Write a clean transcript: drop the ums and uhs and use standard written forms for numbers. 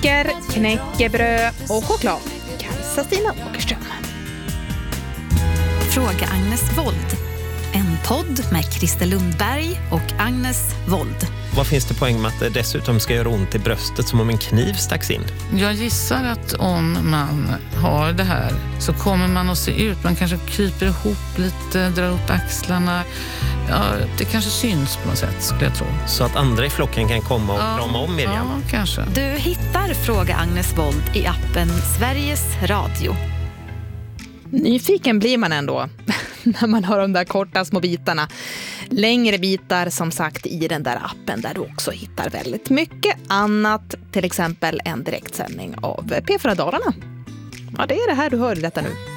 socker, knäckebröd och choklad. Kajsa-Stina Åkerström. Fråga Agnes Wold. En podd med Christer Lundberg och Agnes Wold. Vad finns det poäng med att det dessutom ska göra ont i bröstet som om en kniv stacks in? Jag gissar att om man har det här så kommer man att se ut. Man kanske kryper ihop lite, drar upp axlarna. Ja, det kanske syns på något sätt, skulle jag tro. Så att andra i flocken kan komma och krama om Miriam? Ja, kanske. Du hittar Fråga Agnes Wold i appen Sveriges Radio. Nyfiken blir man ändå när man har de där korta små bitarna. Längre bitar som sagt i den där appen där du också hittar väldigt mycket annat. Till exempel en direktsändning av P4 Dalarna. Ja, det är det här du hör i detta nu.